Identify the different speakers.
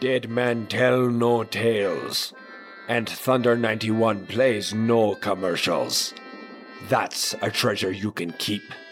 Speaker 1: Dead men tell no tales. And Thunder 91 plays no commercials. That's a treasure you can keep.